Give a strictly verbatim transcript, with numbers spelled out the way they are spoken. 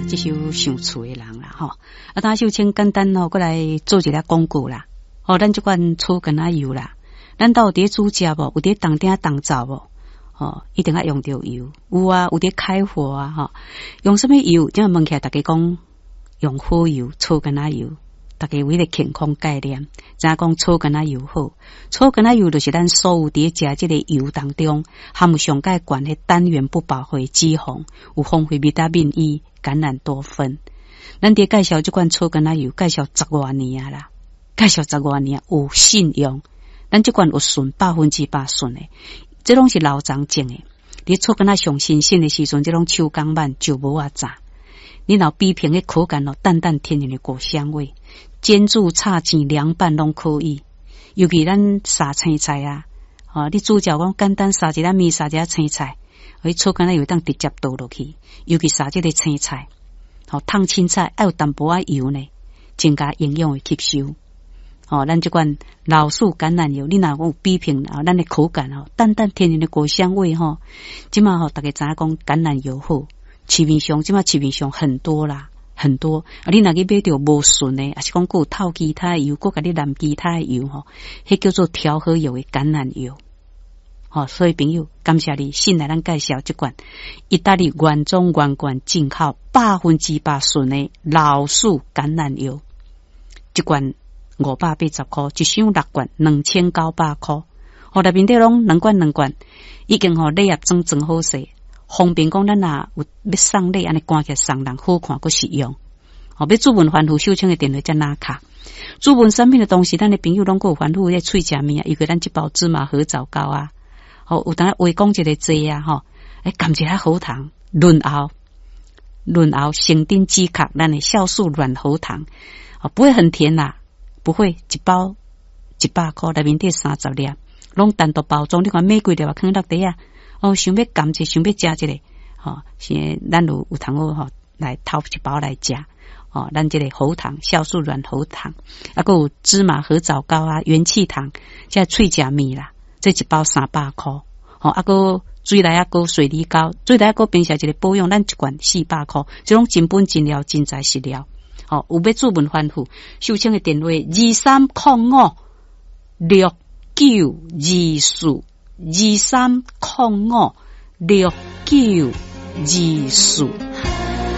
这首上厝的人啦吼，啊，当首先简单吼，过来做一下广告啦。哦，咱这款醋跟啊油啦，咱都有伫煮食无？有伫当顶当灶无？哦，一定要用到油。有啊，有伫开火啊吼。用什么油？今日问起来，大家讲用好油，醋跟啊油。大家为了健康概念，怎讲醋跟啊油好？醋跟啊油就是咱所有伫食这个油当中含有上介悬的单元不饱和脂肪，有丰富维他命 E、橄榄多酚。咱伫介绍这款醋跟啊油，介绍十多年啊啦，介绍十多年有信用。咱这款有顺百分之百顺的，这拢是老长种的。你醋跟啊上新鲜的时阵，这种手工慢就无啊炸。你若比平的口感哦，淡淡天然的果香味。煎煮、炒煎、凉拌拢可以，尤其咱杀青菜啊，哦，你煮饺讲简单杀一粒面、杀一粒青菜，而醋干那有当直接倒落去，尤其杀这个青菜，哦，烫青菜要有淡薄仔油呢，增加营养的吸收。哦，咱这款老树橄榄油，你若有比平啊，咱的口感哦，淡淡天然的果香味吼，即马吼大家知影讲橄榄油好，市面上即马市面上很多啦。很多啊！你若去买到无顺的，还是讲有透其他油，搁甲你淋其他的油吼，迄叫做调和油的橄榄油。哦，所以朋友，感谢你，先来咱介绍这款意大利原装原罐进口百分之百顺的老树橄榄油，这罐五百八十块，一箱六罐两千九百块。哦，内面底拢两罐两罐，已经吼礼盒装装好势。方便讲，咱若有要送礼，安尼赶起送人好看，佮实用。哦，要主文欢呼收请的电话才拿卡。主文产品的东西，咱的朋友拢有欢呼在喙食面啊，尤其咱这包芝麻合枣糕啊，哦，有当话讲一个济啊，吼，诶，含一下喉糖，润喉，润喉，生丁止咳，咱的酵素软喉糖，哦，不会很甜啦，不会，一包一百块，内面底三十粒，拢单独包装，你看玫瑰的话，放落底啊。哦，想要甘蔗，想要食一个，吼，是咱有有通好吼来掏一包来食，哦，咱这个喉糖、酵素软喉糖，啊，还有芝麻合枣糕啊、元气糖，现在脆食面啦，这一包三百块，哦，啊个水来啊个水梨膏，水来啊个平时一个保养，咱一罐四百块，这种真本真料真材实料，哦，有要注文欢呼，收请的电话二三零五六九二四。二三零五六九二四。